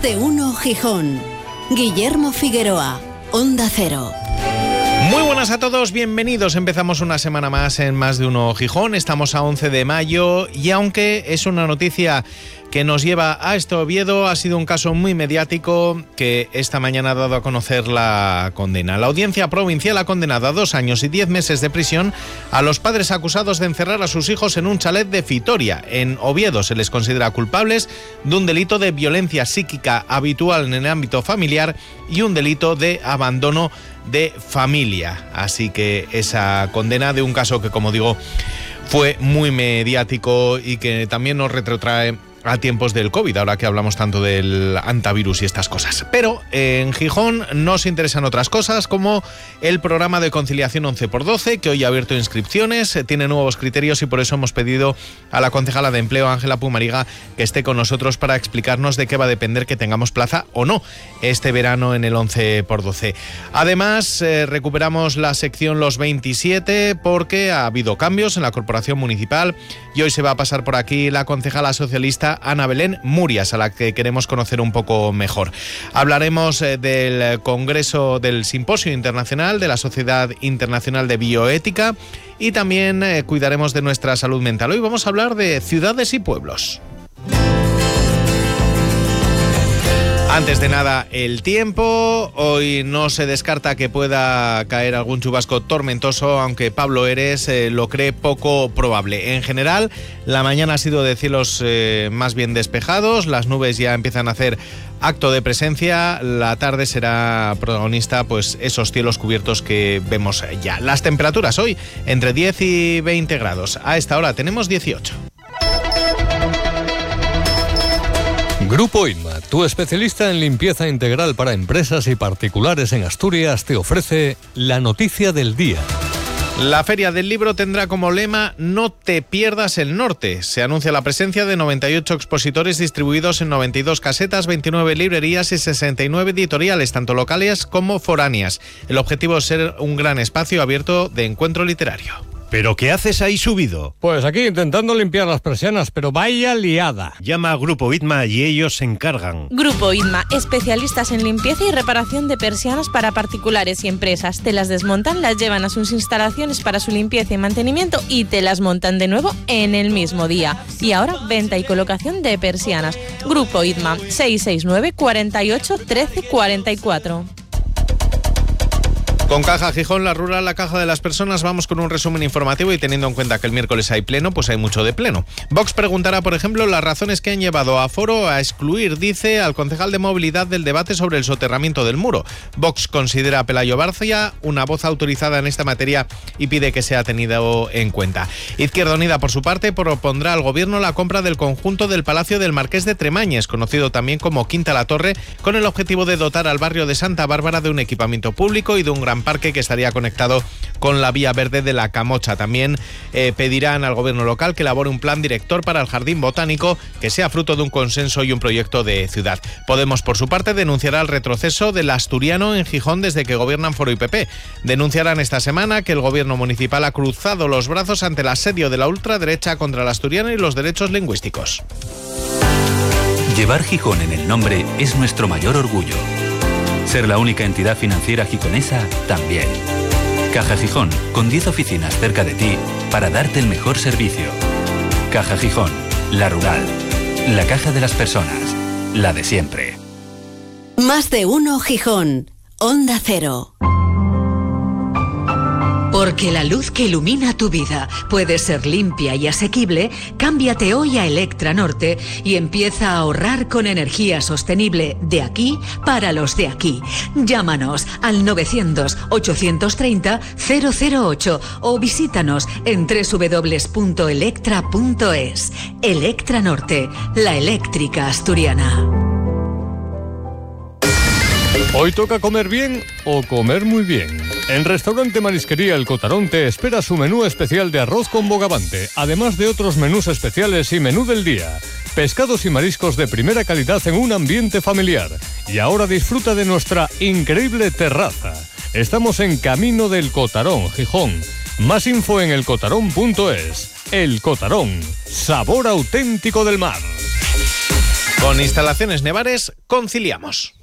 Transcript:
de uno Gijón. Guillermo Figueroa, Onda Cero. Muy buenas a todos, bienvenidos. Empezamos una semana más en Más de Uno Gijón. Estamos a 11 de mayo y aunque es una noticia que nos lleva a Oviedo, ha sido un caso muy mediático que esta mañana ha dado a conocer la condena. La Audiencia Provincial ha condenado a 2 años y 10 meses de prisión a los padres acusados de encerrar a sus hijos en un chalet de Fitoria. En Oviedo se les considera culpables de un delito de violencia psíquica habitual en el ámbito familiar y un delito de abandono de familia. Así que esa condena de un caso que, como digo, fue muy mediático y que también nos retrotrae a tiempos del COVID, ahora que hablamos tanto del antivirus y estas cosas. Pero en Gijón nos interesan otras cosas, como el programa de conciliación 11x12, que hoy ha abierto inscripciones, tiene nuevos criterios y por eso hemos pedido a la concejala de Empleo, Ángela Pumariga, que esté con nosotros para explicarnos de qué va a depender que tengamos plaza o no este verano en el 11x12. Además, recuperamos la sección Los 27 porque ha habido cambios en la corporación municipal y hoy se va a pasar por aquí la concejala socialista Ana Belén Murias, a la que queremos conocer un poco mejor. Hablaremos del Congreso del Simposio Internacional de la Sociedad Internacional de Bioética y también cuidaremos de nuestra salud mental. Hoy vamos a hablar de ciudades y pueblos. Antes de nada, el tiempo. Hoy no se descarta que pueda caer algún chubasco tormentoso, aunque Pablo Eres lo cree poco probable. En general, la mañana ha sido de cielos más bien despejados, las nubes ya empiezan a hacer acto de presencia, la tarde será protagonista pues esos cielos cubiertos que vemos ya. Las temperaturas hoy entre 10 y 20 grados. A esta hora tenemos 18. Grupo Inma, tu especialista en limpieza integral para empresas y particulares en Asturias, te ofrece la noticia del día. La Feria del Libro tendrá como lema "No te pierdas el norte". Se anuncia la presencia de 98 expositores distribuidos en 92 casetas, 29 librerías y 69 editoriales, tanto locales como foráneas. El objetivo es ser un gran espacio abierto de encuentro literario. ¿Pero qué haces ahí subido? Pues aquí intentando limpiar las persianas, pero vaya liada. Llama a Grupo Itma y ellos se encargan. Grupo Itma, especialistas en limpieza y reparación de persianas para particulares y empresas. Te las desmontan, las llevan a sus instalaciones para su limpieza y mantenimiento y te las montan de nuevo en el mismo día. Y ahora, venta y colocación de persianas. Grupo Itma, 669 48 13 44. Con Caja Gijón, la rural, la caja de las personas, vamos con un resumen informativo y teniendo en cuenta que el miércoles hay pleno, pues hay mucho de pleno. Vox preguntará, por ejemplo, las razones que han llevado a Foro a excluir, dice, al concejal de movilidad del debate sobre el soterramiento del muro. Vox considera a Pelayo Barcia una voz autorizada en esta materia y pide que sea tenido en cuenta. Izquierda Unida, por su parte, propondrá al gobierno la compra del conjunto del Palacio del Marqués de Tremañes, conocido también como Quinta La Torre, con el objetivo de dotar al barrio de Santa Bárbara de un equipamiento público y de un gran parque que estaría conectado con la vía verde de la Camocha. También pedirán al gobierno local que elabore un plan director para el jardín botánico que sea fruto de un consenso y un proyecto de ciudad. Podemos, por su parte, denunciará el retroceso del asturiano en Gijón desde que gobiernan Foro y PP. Denunciarán esta semana que el gobierno municipal ha cruzado los brazos ante el asedio de la ultraderecha contra el asturiano y los derechos lingüísticos. Llevar Gijón en el nombre es nuestro mayor orgullo. Ser la única entidad financiera gijonesa también. Caja Gijón, con 10 oficinas cerca de ti para darte el mejor servicio. Caja Gijón, la rural, la caja de las personas, la de siempre. Más de uno Gijón, Onda Cero. Porque la luz que ilumina tu vida puede ser limpia y asequible, cámbiate hoy a Electra Norte y empieza a ahorrar con energía sostenible de aquí para los de aquí. Llámanos al 900-830-008 o visítanos en www.electra.es. Electra Norte, la eléctrica asturiana. Hoy toca comer bien o comer muy bien. En Restaurante Marisquería El Cotarón te espera su menú especial de arroz con bogavante, además de otros menús especiales y menú del día. Pescados y mariscos de primera calidad en un ambiente familiar. Y ahora disfruta de nuestra increíble terraza. Estamos en Camino del Cotarón, Gijón. Más info en elcotarón.es. El Cotarón, sabor auténtico del mar. Con Instalaciones Nevares conciliamos.